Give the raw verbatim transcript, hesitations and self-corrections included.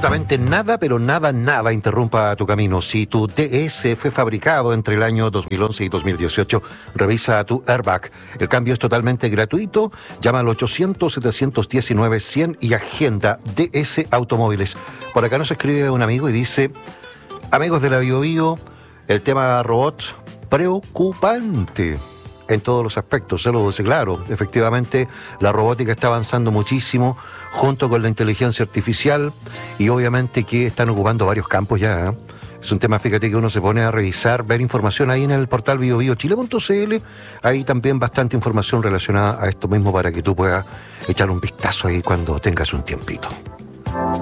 absolutamente nada, pero nada, nada interrumpa tu camino. Si tu D S fue fabricado entre el año dos mil once y dos mil dieciocho, revisa tu airbag. El cambio es totalmente gratuito. Llama al ochocientos, setecientos diecinueve, cien y agenda D S Automóviles. Por acá nos escribe un amigo y dice: amigos de la Bio Bio, el tema robots preocupante en todos los aspectos. Saludos, claro, efectivamente la robótica está avanzando muchísimo junto con la inteligencia artificial y obviamente que están ocupando varios campos ya, ¿eh? Es un tema, fíjate, que uno se pone a revisar, ver información ahí en el portal bio bio chile punto c l. Hay también bastante información relacionada a esto mismo para que tú puedas echar un vistazo ahí cuando tengas un tiempito.